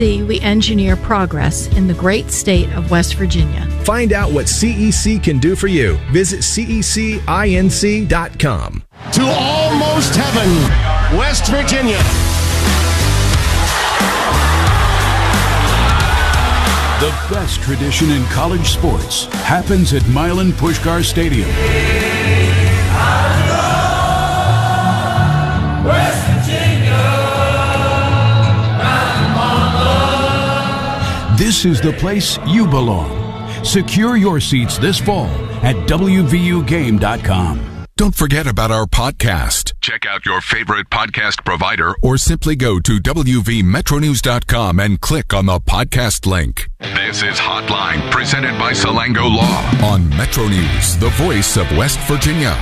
We engineer progress in the great state of West Virginia. Find out what CEC can do for you. Visit CECinc.com. To almost heaven, West Virginia. The best tradition in college sports happens at Milan Puskar Stadium. West Virginia. This is the place you belong. Secure your seats this fall at WVUGame.com. Don't forget about our podcast. Check out your favorite podcast provider or simply go to WVMetroNews.com and click on the podcast link. This is Hotline, presented by Salango Law on Metro News, the voice of West Virginia.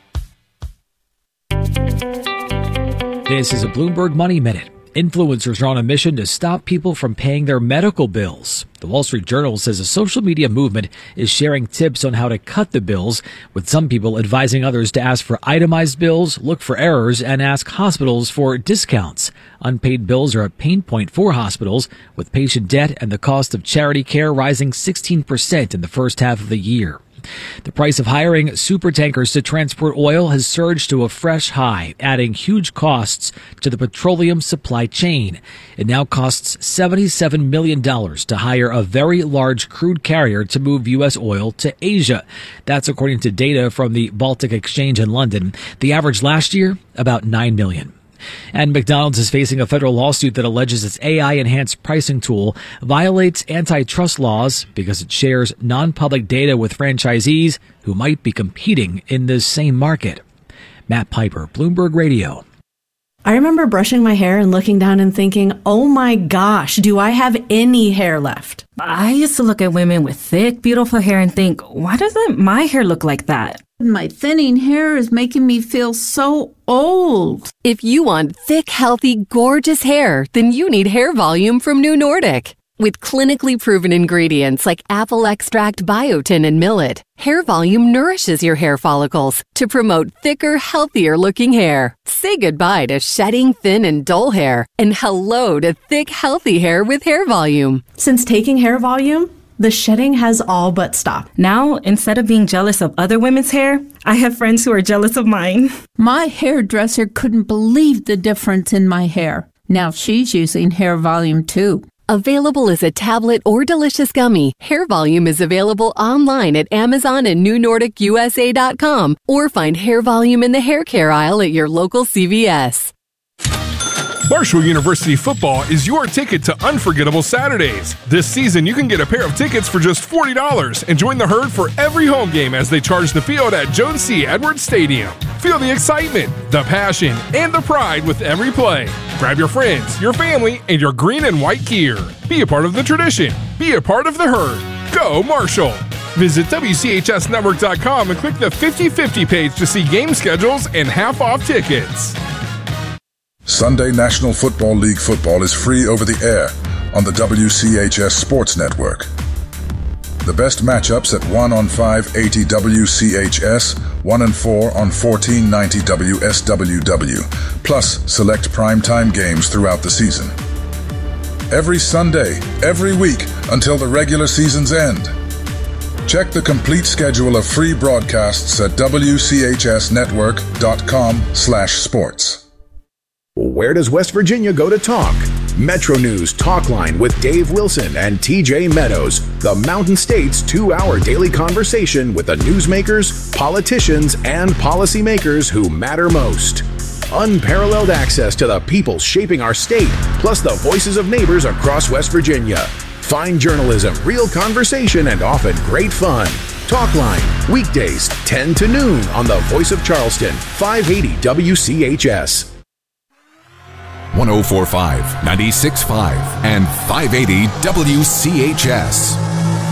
This is a Bloomberg Money Minute. Influencers are on a mission to stop people from paying their medical bills. The Wall Street Journal says a social media movement is sharing tips on how to cut the bills, with some people advising others to ask for itemized bills, look for errors, and ask hospitals for discounts. Unpaid bills are a pain point for hospitals, with patient debt and the cost of charity care rising 16% in the first half of the year. The price of hiring supertankers to transport oil has surged to a fresh high, adding huge costs to the petroleum supply chain. It now costs $77 million to hire a very large crude carrier to move U.S. oil to Asia. That's according to data from the Baltic Exchange in London. The average last year, about $9 million. And McDonald's is facing a federal lawsuit that alleges its AI-enhanced pricing tool violates antitrust laws because it shares non-public data with franchisees who might be competing in this same market. Matt Piper, Bloomberg Radio. I remember brushing my hair and looking down and thinking, oh my gosh, do I have any hair left? I used to look at women with thick, beautiful hair and think, why doesn't my hair look like that? My thinning hair is making me feel so old. If you want thick, healthy, gorgeous hair, then you need Hair Volume from New Nordic. With clinically proven ingredients like apple extract, biotin, and millet, Hair Volume nourishes your hair follicles to promote thicker, healthier-looking hair. Say goodbye to shedding, thin, and dull hair, and hello to thick, healthy hair with Hair Volume. Since taking Hair Volume, the shedding has all but stopped. Now, instead of being jealous of other women's hair, I have friends who are jealous of mine. My hairdresser couldn't believe the difference in my hair. Now she's using Hair Volume too. Available as a tablet or delicious gummy, Hair Volume is available online at Amazon and NewNordicUSA.com, or find Hair Volume in the hair care aisle at your local CVS. Marshall University football is your ticket to unforgettable Saturdays. This season, you can get a pair of tickets for just $40 and join the herd for every home game as they charge the field at Jones C. Edwards Stadium. Feel the excitement, the passion, and the pride with every play. Grab your friends, your family, and your green and white gear. Be a part of the tradition. Be a part of the herd. Go Marshall! Visit WCHSnetwork.com and click the 50/50 page to see game schedules and half-off tickets. Sunday National Football League football is free over the air on the WCHS Sports Network. The best matchups at 1 on 580 WCHS, 1 and 4 on 1490 WSWW, plus select primetime games throughout the season. Every Sunday, every week, until the regular season's end. Check the complete schedule of free broadcasts at WCHSnetwork.com/sports. Where does West Virginia go to talk? Metro News Talkline with Dave Wilson and TJ Meadows, the Mountain State's 2-hour daily conversation with the newsmakers, politicians, and policymakers who matter most. Unparalleled access to the people shaping our state, plus the voices of neighbors across West Virginia. Fine journalism, real conversation, and often great fun. Talkline, weekdays, 10 to noon on the Voice of Charleston, 580 WCHS. 104.5, 96.5, and 580 WCHS.